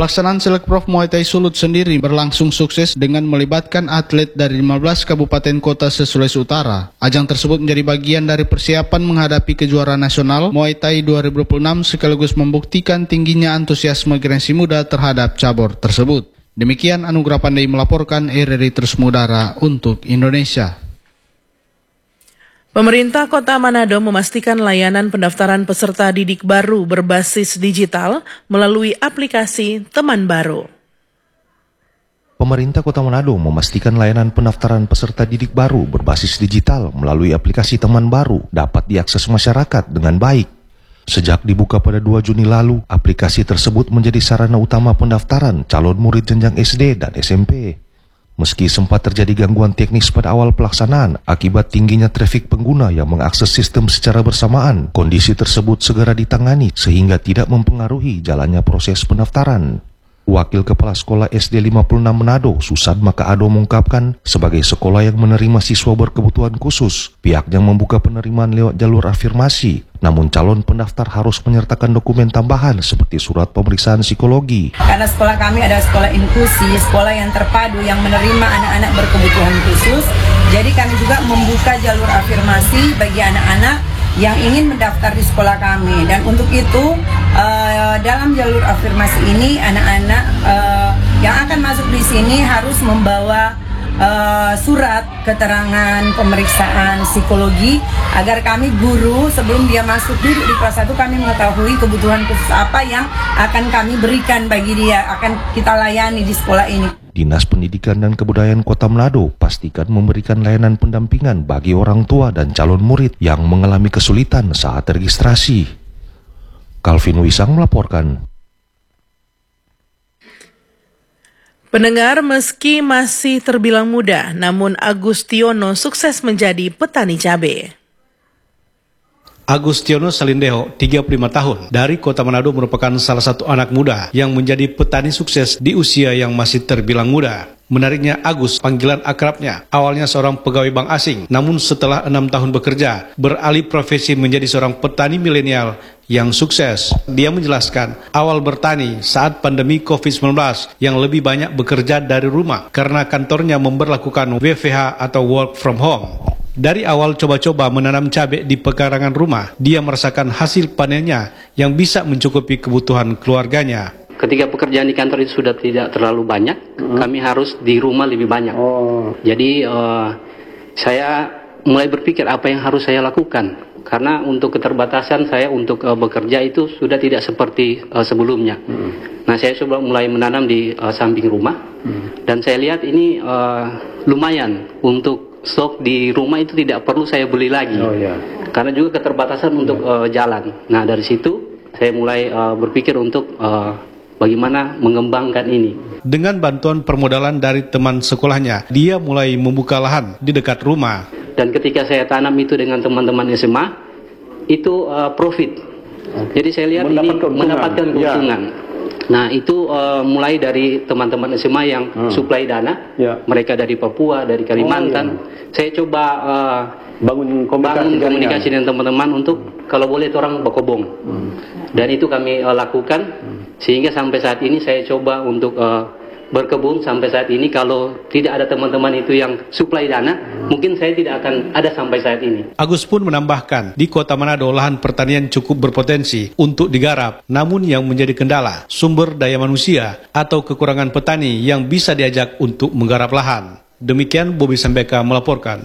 Pelaksanaan Selekprov Muay Thai Sulut sendiri berlangsung sukses dengan melibatkan atlet dari 15 kabupaten kota se-Sulawesi Utara. Ajang tersebut menjadi bagian dari persiapan menghadapi kejuaraan nasional Muay Thai 2026 sekaligus membuktikan tingginya antusiasme generasi muda terhadap cabur tersebut. Demikian Anugrah Pandai melaporkan RRI Terus Mengudara untuk Indonesia. Pemerintah Kota Manado memastikan layanan pendaftaran peserta didik baru berbasis digital melalui aplikasi Teman Baru. Pemerintah Kota Manado memastikan layanan pendaftaran peserta didik baru berbasis digital melalui aplikasi Teman Baru dapat diakses masyarakat dengan baik. Sejak dibuka pada 2 Juni lalu, aplikasi tersebut menjadi sarana utama pendaftaran calon murid jenjang SD dan SMP. Meski sempat terjadi gangguan teknis pada awal pelaksanaan akibat tingginya trafik pengguna yang mengakses sistem secara bersamaan, kondisi tersebut segera ditangani sehingga tidak mempengaruhi jalannya proses pendaftaran. Wakil Kepala Sekolah SD 56 Manado, Susad Makaado mengungkapkan, sebagai sekolah yang menerima siswa berkebutuhan khusus, pihaknya membuka penerimaan lewat jalur afirmasi. Namun calon pendaftar harus menyertakan dokumen tambahan seperti surat pemeriksaan psikologi. Karena sekolah kami adalah sekolah inklusi, sekolah yang terpadu yang menerima anak-anak berkebutuhan khusus, jadi kami juga membuka jalur afirmasi bagi anak-anak yang ingin mendaftar di sekolah kami. Dan untuk itu dalam jalur afirmasi ini anak-anak yang akan masuk di sini harus membawa surat keterangan pemeriksaan psikologi agar kami guru sebelum dia masuk duduk di kelas 1 kami mengetahui kebutuhan khusus apa yang akan kami berikan bagi dia, akan kita layani di sekolah ini. Dinas Pendidikan dan Kebudayaan Kota Manado pastikan memberikan layanan pendampingan bagi orang tua dan calon murid yang mengalami kesulitan saat registrasi. Calvin Wisang melaporkan. Pendengar, meski masih terbilang muda, namun Agustiono sukses menjadi petani cabai. Agustiono Salindeho, 35 tahun, dari Kota Manado merupakan salah satu anak muda yang menjadi petani sukses di usia yang masih terbilang muda. Menariknya, Agus, panggilan akrabnya, awalnya seorang pegawai bank asing, namun setelah 6 tahun bekerja, beralih profesi menjadi seorang petani milenial yang sukses. Dia menjelaskan, awal bertani saat pandemi COVID-19 yang lebih banyak bekerja dari rumah karena kantornya memberlakukan WFH atau work from home. Dari awal coba-coba menanam cabai di pekarangan rumah, dia merasakan hasil panennya yang bisa mencukupi kebutuhan keluarganya. Ketika pekerjaan di kantor itu sudah tidak terlalu banyak, kami harus di rumah lebih banyak. Jadi saya mulai berpikir apa yang harus saya lakukan. Karena untuk keterbatasan saya untuk bekerja itu sudah tidak seperti sebelumnya. Nah, saya coba mulai menanam di samping rumah. Dan saya lihat ini lumayan untuk stok di rumah itu tidak perlu saya beli lagi. Karena juga keterbatasan untuk jalan. Nah, dari situ saya mulai berpikir untuk bagaimana mengembangkan ini. Dengan bantuan permodalan dari teman sekolahnya, dia mulai membuka lahan di dekat rumah. Dan ketika saya tanam itu dengan teman-teman SMA, itu profit. Jadi saya lihat mendapatkan keuntungan. Nah, itu mulai dari teman-teman SMA yang suplai dana, mereka dari Papua, dari Kalimantan. Saya coba bangun komunikasi dengan teman-teman untuk kalau boleh orang berkobong. Dan itu kami lakukan, sehingga sampai saat ini saya coba untuk berkebun sampai saat ini. Kalau tidak ada teman-teman itu yang suplai dana, mungkin saya tidak akan ada sampai saat ini. Agus pun menambahkan, di Kota Manado lahan pertanian cukup berpotensi untuk digarap, namun yang menjadi kendala sumber daya manusia atau kekurangan petani yang bisa diajak untuk menggarap lahan. Demikian Bobby Sambeka melaporkan.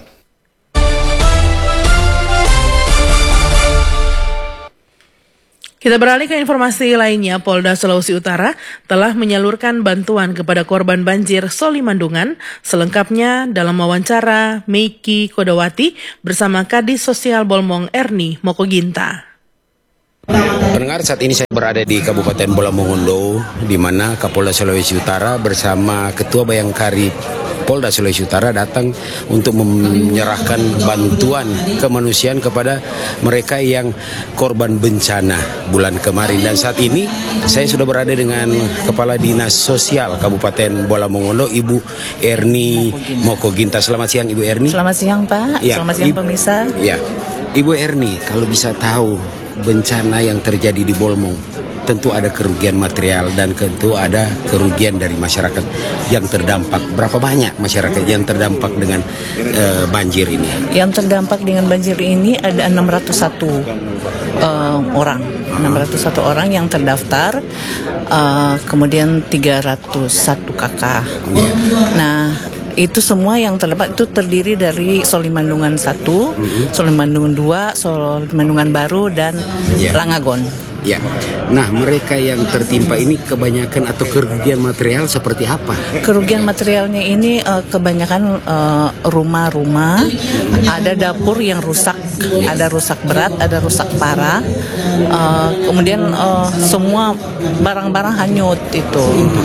Kita beralih ke informasi lainnya. Polda Sulawesi Utara telah menyalurkan bantuan kepada korban banjir Solimandungan. Selengkapnya dalam wawancara Meiki Kodawati bersama Kadis Sosial Bolmong Erni Mokoginta. Pendengar, saat ini saya berada di Kabupaten Bola Mongondo, di mana Kapolda Sulawesi Utara bersama Ketua Bayangkari Polda Sulawesi Utara datang untuk menyerahkan bantuan kemanusiaan kepada mereka yang korban bencana bulan kemarin. Dan saat ini saya sudah berada dengan Kepala Dinas Sosial Kabupaten Bola Mongondo, Ibu Erni Mokoginta. Selamat siang, Ibu Erni. Selamat siang, Pak. Ya, selamat siang, pemirsa. Ya, Ibu Erni, kalau bisa tahu bencana yang terjadi di Bolmong tentu ada kerugian material dan tentu ada kerugian dari masyarakat yang terdampak. Berapa banyak masyarakat yang terdampak dengan banjir ini? Yang terdampak dengan banjir ini ada 601 orang. 601 orang yang terdaftar, kemudian 301 kakak. Nah, itu semua yang terdapat itu terdiri dari Solimandungan 1, Solimandungan 2, Solimandungan Baru, dan Langagon. Ya. Nah, mereka yang tertimpa ini kebanyakan atau kerugian material seperti apa? Kerugian materialnya ini kebanyakan rumah-rumah, ada dapur yang rusak, ada rusak berat, ada rusak parah, kemudian semua barang-barang hanyut itu.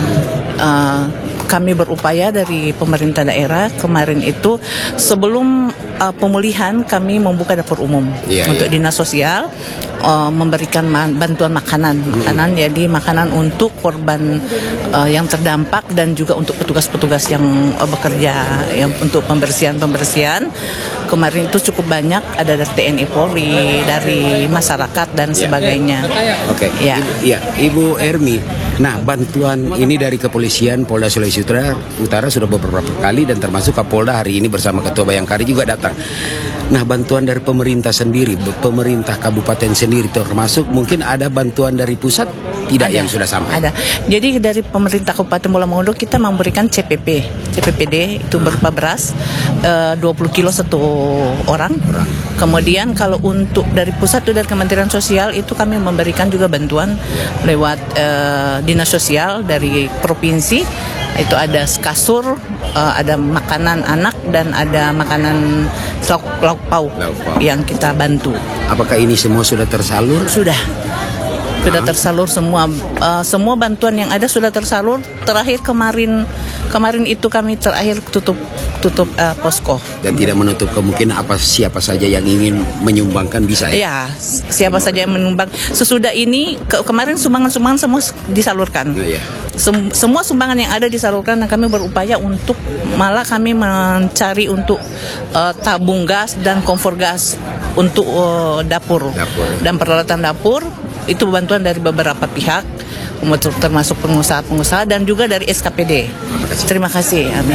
Kami berupaya dari pemerintah daerah kemarin itu sebelum pemulihan kami membuka dapur umum untuk dinas sosial memberikan bantuan makanan, jadi makanan untuk korban yang terdampak dan juga untuk petugas-petugas yang bekerja untuk pembersihan kemarin itu cukup banyak, ada dari TNI Polri, dari masyarakat dan sebagainya. Oke. Ya, Ibu Ermi. Nah, bantuan ini dari kepolisian Polda Sulawesi Utara sudah beberapa kali dan termasuk Kapolda hari ini bersama Ketua Bayangkari juga datang. Nah, bantuan dari pemerintah sendiri, pemerintah kabupaten sendiri termasuk mungkin ada bantuan dari pusat tidak yang sudah sampai? Ada. Jadi dari pemerintah Kabupaten Bola Mongondo kita memberikan CPPD itu berupa beras 20 kilo satu orang. Kemudian kalau untuk dari pusat itu dari Kementerian Sosial itu kami memberikan juga bantuan lewat dinas sosial dari provinsi. Itu ada kasur, ada makanan anak dan ada makanan lauk pauk yang kita bantu. Apakah ini semua sudah tersalur? Sudah tersalur semua. Semua bantuan yang ada sudah tersalur. Terakhir kemarin itu kami terakhir tutup posko. Dan tidak menutup kemungkinan siapa saja yang ingin menyumbangkan bisa ya? Ya, siapa saja yang menyumbang. Sesudah ini kemarin sumbangan-sumbangan semua disalurkan. Semua sumbangan yang ada disalurkan dan kami berupaya untuk malah kami mencari untuk tabung gas dan kompor gas untuk dapur dan peralatan dapur. Itu bantuan dari beberapa pihak, termasuk pengusaha-pengusaha dan juga dari SKPD. Terima kasih. Amin.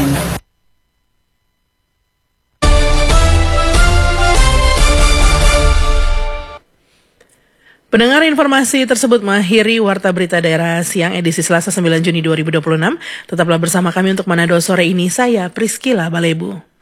Pendengar, informasi tersebut mengakhiri Warta Berita Daerah Siang edisi Selasa 9 Juni 2026. Tetaplah bersama kami untuk Manado sore ini. Saya Priscila Balebu.